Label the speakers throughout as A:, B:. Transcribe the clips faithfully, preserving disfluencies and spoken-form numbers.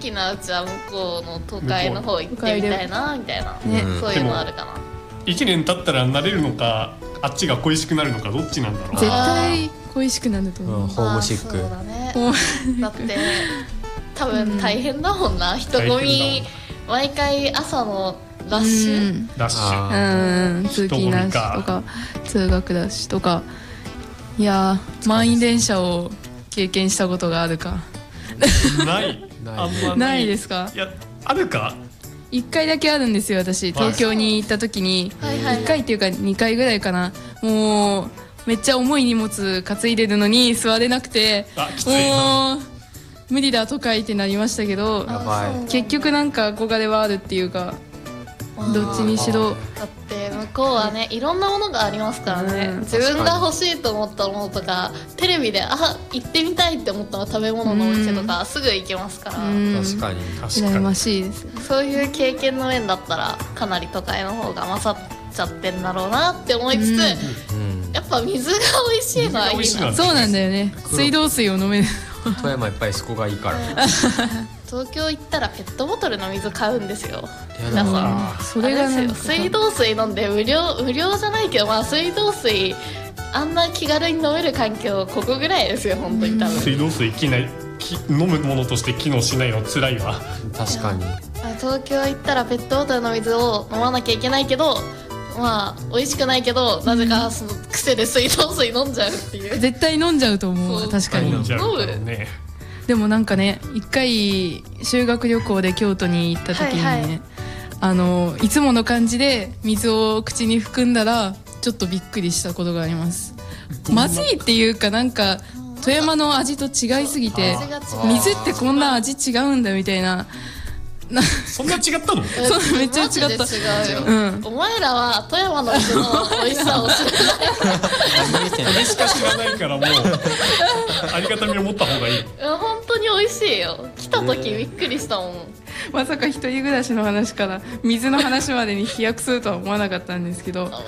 A: きなうちは向こうの都会の方行ってみたいなみたいな、
B: ね、
A: そういうのあるかな。
C: いちねん経ったら慣れるのかあっちが恋しくなるのかどっちなんだろう。
B: 絶対恋しくなると思う、
D: うん、ホームシック。
A: そうだね。だって多分大変だもんな、うん、人混み毎回朝のラッシュ、うん、
C: ラッシュ、
B: うん、通勤ラッシュとか通学ラッシュとか。いや満員電車を経験したことがあるか。
C: ないあんまない。
B: ないですか。
C: いやあるか。
B: いっかいだけあるんですよ私。東京に行った時にいっかいっていうかにかいぐらいかな。もうめっちゃ重い荷物担いでるのに座れなくて、もう無理だ都会ってなりましたけど、結局なんか憧れはあるっていうか、どっちにしろ。
A: だって向こうはねいろんなものがありますからね、うん、自分が欲しいと思ったものとかテレビであ行ってみたいって思ったら食べ物のお店とかすぐ行けますから、
D: うん、確かに
B: 羨ましいです。
A: そういう経験の面だったらかなり都会の方が勝っちゃってんだろうなって思いつつ、うん、やっぱ水が美味しいのはいいな。
B: そうなんだよね、水道水を飲める。
D: 富山やっぱりそこがいいから
A: 東京行ったらペットボトルの水買うんですよ
D: 皆さん。
B: それがなんか
A: 水道水飲んで無料無料じゃないけど、まあ水道水あんな気軽に飲める環境ここぐらいですよ本当に多分。
C: 水道水きないき飲むものとして機能しないの辛いわ。
D: 確かに
A: 東京行ったらペットボトルの水を飲まなきゃいけないけど、まあ美味しくないけどなぜかその癖で水道水飲んじゃうっていう。
B: 絶対飲んじゃうと思う。確かに
C: 飲んじゃうからね。
B: でもなんかね一回修学旅行で京都に行った時にね、はいはい、あのいつもの感じで水を口に含んだらちょっとびっくりしたことがあります。まずいっていうかなんか富山の味と違いすぎて、水ってこんな味違うんだみたいな。
C: そんな違ったの？
B: そうめっちゃ違った。
A: 違うよ、うん、お前らは富山の水の美味しさを知らない
C: それしか知らないからもうありがたみを持った方がいい。
A: 本当に美味しいよ。来た時びっくりしたもん。
B: まさか一人暮らしの話から水の話までに飛躍するとは思わなかったんですけど、はい、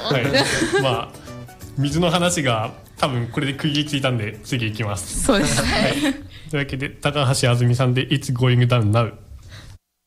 C: まあ水の話が多分これで区切りついたんで次行きます。
B: そうです、はい、
C: というわけで高橋あずみさんで It's Going Down Now。